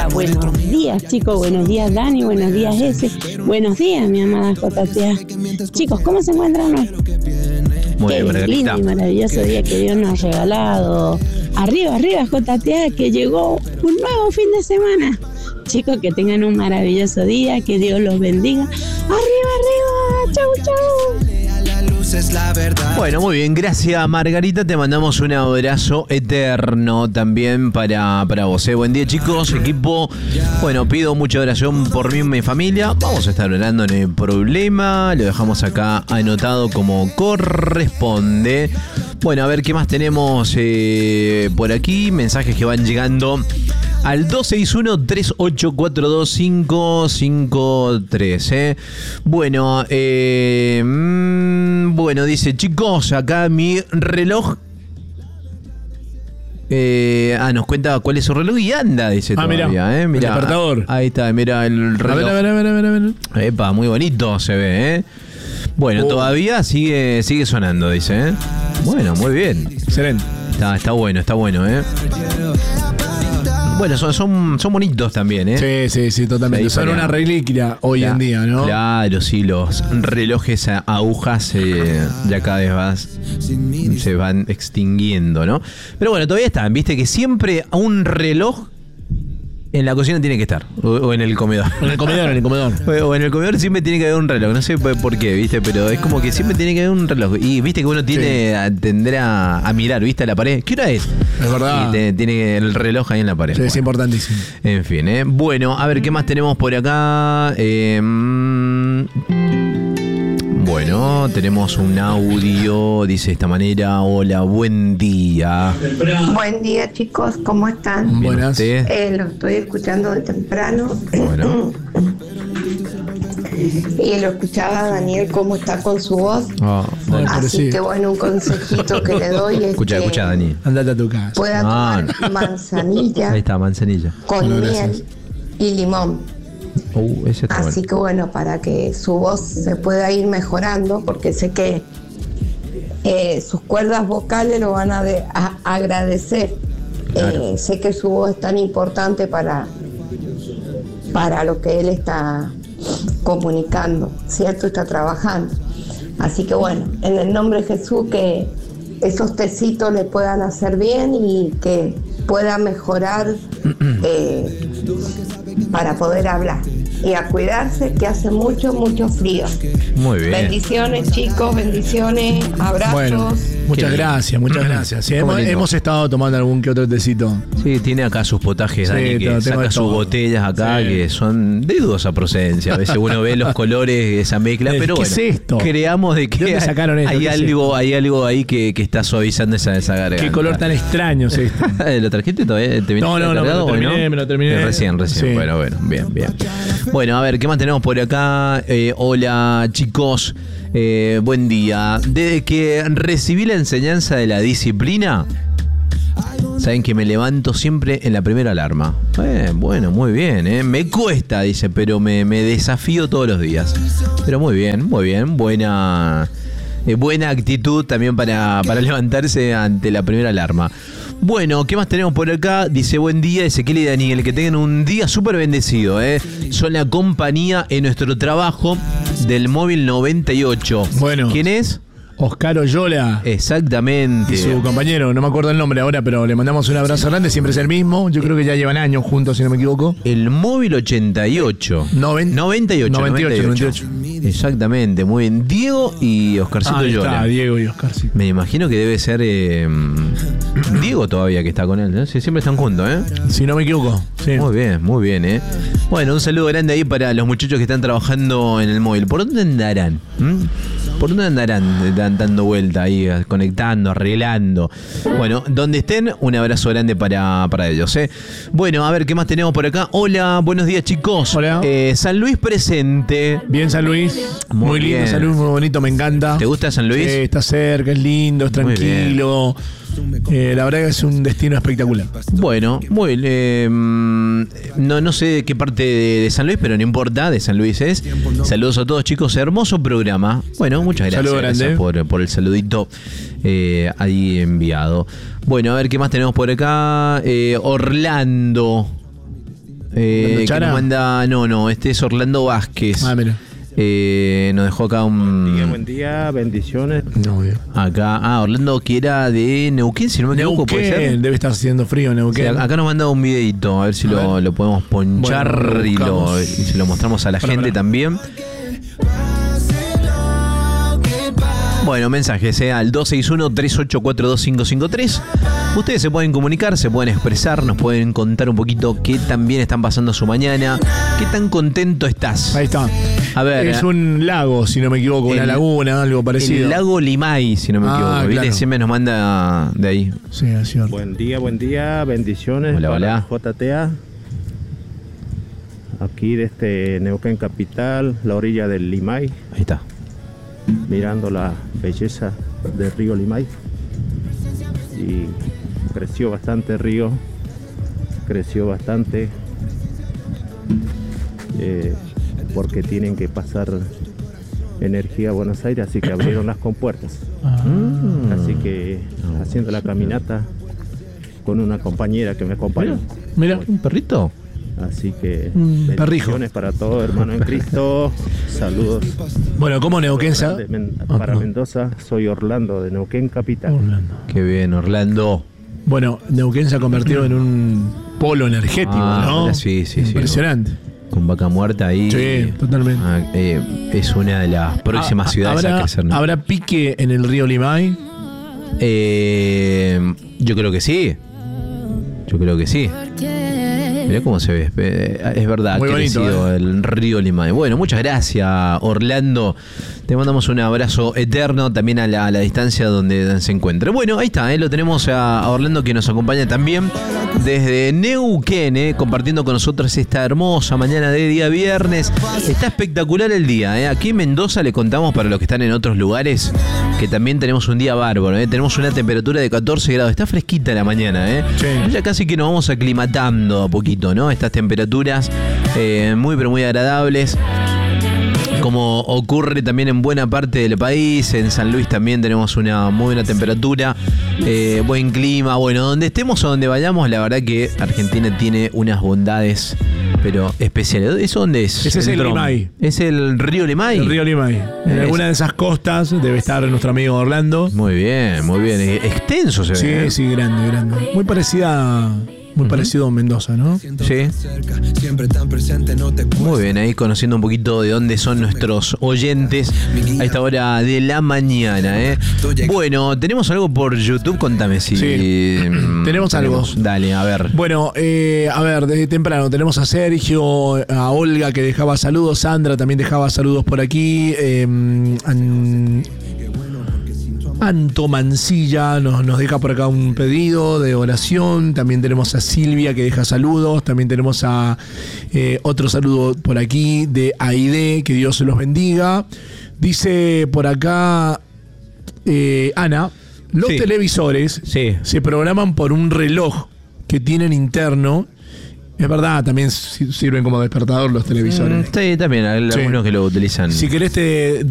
Buenos días, chicos. Buenos días, Dani. Buenos días, Ese. Buenos días, mi amada JTA. Chicos, ¿cómo se encuentran hoy? Muy bien, Qué lindo y maravilloso día que Dios nos ha regalado. Arriba, arriba, JTA, que llegó un nuevo fin de semana. Chicos, que tengan un maravilloso día, que Dios los bendiga. Arriba, arriba, chau, chau. Bueno, muy bien, gracias Margarita, te mandamos un abrazo eterno también para vos. Buen día, chicos, equipo. Bueno, pido mucha oración por mí y mi familia. Vamos a estar orando, en el problema. Lo dejamos acá anotado como corresponde. Bueno, a ver qué más tenemos por aquí. Mensajes que van llegando al 261-3842-553. Bueno, bueno, dice, chicos, acá mi reloj. Nos cuenta cuál es su reloj y anda, dice todavía. Mirá, el despertador. Ahí está, mira el reloj. A ver. Epa, muy bonito se ve, Bueno, todavía sigue sonando, dice, Bueno, muy bien. Excelente. Está bueno, Bueno, son bonitos también, Sí, totalmente. Son una reliquia hoy en día, ¿no? Claro, sí, los relojes a agujas ya cada vez se van extinguiendo, ¿no? Pero bueno, todavía están, viste que siempre un reloj en la cocina tiene que estar, o en el comedor. En el comedor. O en el comedor siempre tiene que haber un reloj, no sé por qué, ¿viste? Pero es como que siempre tiene que haber un reloj. Y viste que uno tendrá a mirar, ¿viste? A la pared. ¿Qué hora es? Es verdad. Y tiene el reloj ahí en la pared. Sí, bueno. Es importantísimo. En fin, Bueno, a ver, ¿qué más tenemos por acá? Bueno, tenemos un audio, dice de esta manera. Hola, buen día. Buen día, chicos, ¿cómo están? Buenas. Lo estoy escuchando de temprano. Bueno. Y lo escuchaba Daniel cómo está con su voz. Así que bueno, un consejito que le doy es escucha, Dani. Andate a tu casa. Pueda tomar manzanilla. Ahí está, manzanilla. Con miel y limón. Ese está Así que bueno, para que su voz se pueda ir mejorando, porque sé que sus cuerdas vocales lo van a agradecer. Claro. Sé que su voz es tan importante para lo que él está comunicando, ¿cierto? Está trabajando. Así que bueno, en el nombre de Jesús, que esos tecitos le puedan hacer bien y que pueda mejorar para poder hablar. Y a cuidarse, que hace mucho frío. Muy bien. Bendiciones, chicos, bendiciones, abrazos. Bueno, muchas gracias. Sí, hemos estado tomando algún que otro tecito. Sí, tiene acá sus potajes, Dani, que saca sus botellas acá, que son de dudosa procedencia. A veces uno ve los colores, esa mezcla, pero bueno, ¿qué es esto? Creamos de que hay algo ahí que está suavizando esa garganta. Qué color tan extraño es este. ¿Lo trajiste todavía? No, me lo terminé. Recién. Sí. Bueno, bien. Bueno, a ver, ¿qué más tenemos por acá? Hola, chicos. Buen día. Desde que recibí la enseñanza de la disciplina, saben que me levanto siempre en la primera alarma. Bueno, muy bien. Me cuesta, dice, pero me desafío todos los días. Pero muy bien. Buena actitud también para levantarse ante la primera alarma. Bueno, ¿qué más tenemos por acá? Dice, buen día, Ezequiel y Daniel, que tengan un día súper bendecido, Son la compañía en nuestro trabajo del móvil 98. Bueno. ¿Quién es? Oscar Oyola. Exactamente. Y su compañero, no me acuerdo el nombre ahora, pero le mandamos un abrazo grande, siempre es el mismo. Yo creo que ya llevan años juntos, si no me equivoco. El móvil 88. 98. Exactamente, muy bien. Diego y Oscarcito Oyola. Diego y Oscarcito. Me imagino que debe ser Diego todavía que está con él, Sí, siempre están juntos, Si no me equivoco. Sí. Muy bien, Bueno, un saludo grande ahí para los muchachos que están trabajando en el móvil. ¿Por dónde andarán? ¿Por dónde andarán dando vuelta ahí, conectando, arreglando? Bueno, donde estén, un abrazo grande para ellos, Bueno, a ver, ¿qué más tenemos por acá? Hola, buenos días, chicos. Hola. San Luis presente. Bien, San Luis. Muy lindo, bien. San Luis, muy bonito, me encanta. ¿Te gusta San Luis? Sí, está cerca, es lindo, es tranquilo. La verdad que es un destino espectacular. Bueno, muy bien. No sé de qué parte de San Luis, pero no importa, de San Luis es. Saludos a todos, chicos, hermoso programa. Bueno, muchas gracias por el saludito ahí enviado. Bueno, a ver qué más tenemos por acá. Orlando. Que Chara? nos manda, no, este es Orlando Vázquez. Ah, mira. Nos dejó acá Buen día, bendiciones. No, bien. acá, Orlando, que era de Neuquén, si no me equivoco, puede ser. Neuquén, debe estar haciendo frío Sí, Neuquén. acá nos manda un videito, a ver si lo podemos ponchar. Bueno, y buscamos. se lo mostramos a la gente Pará. también. Bueno, mensajes al 261-3842-553. Ustedes se pueden comunicar, se pueden expresar, nos pueden contar un poquito qué tan bien están pasando su mañana, qué tan contento estás. Ahí está. A ver, Es un lago, si no me equivoco, una laguna, algo parecido. el lago Limay, si no me equivoco. ¿Viste? Claro. Siempre nos manda de ahí. Sí, es cierto. Buen día, bendiciones. Hola, para hola. JTA. Aquí desde Neuquén Capital, la orilla del Limay, Ahí está. mirando la belleza del río Limay. Y creció bastante el río, creció bastante porque tienen que pasar energía a Buenos Aires, así que abrieron las compuertas. Así que haciendo la caminata con una compañera que me acompaña. Mira, ¿Un perrito? Así que perrijo. bendiciones para todos, hermano en Cristo. Saludos. bueno, ¿cómo Neuquén? Para Mendoza, soy Orlando de Neuquén Capital. Orlando. Qué bien, Orlando. Bueno, Neuquén se ha convertido en un polo energético, ¿no? Sí. Impresionante. Con Vaca Muerta ahí. Sí, totalmente. Es una de las próximas ciudades a crecer, ¿no? ¿Habrá pique en el río Limay? Yo creo que sí. Mirá cómo se ve. Es verdad, Muy ha bonito, crecido el río Limay. Bueno, muchas gracias, Orlando. Te mandamos un abrazo eterno también a la distancia donde se encuentre. Bueno, ahí está, lo tenemos a Orlando, que nos acompaña también desde Neuquén, compartiendo con nosotros esta hermosa mañana de día viernes. Está espectacular el día. Aquí en Mendoza le contamos, para los que están en otros lugares, que también tenemos un día bárbaro. Tenemos una temperatura de 14 grados. Está fresquita la mañana. Sí. Ya casi que nos vamos aclimatando a poquito, ¿no? Estas temperaturas muy, pero muy agradables. Como ocurre también en buena parte del país. En San Luis también tenemos una muy buena temperatura, buen clima. Bueno, donde estemos o donde vayamos, la verdad que Argentina tiene unas bondades, pero especiales. ¿Eso dónde es? Ese es el Drom. Limay. ¿Es el río Limay? El río Limay. En alguna de esas costas debe estar nuestro amigo Orlando. Muy bien, muy bien. Extenso se Sí, ve. sí, grande. Muy parecido a Mendoza, ¿no? Sí. Muy bien, ahí conociendo un poquito de dónde son nuestros oyentes a esta hora de la mañana. Bueno, ¿tenemos algo por YouTube? Contame si... Sí. Tenemos algo. Dale, a ver. Bueno, a ver, desde temprano tenemos a Sergio, a Olga que dejaba saludos, Sandra también dejaba saludos por aquí, Anto Mancilla nos deja por acá un pedido de oración. También tenemos a Silvia que deja saludos. También tenemos a otro saludo por aquí de Aide, que Dios se los bendiga. Dice por acá Ana, los televisores se programan por un reloj que tienen interno. Es verdad, también sirven como despertador los televisores. Sí, también, hay algunos que lo utilizan. Si querés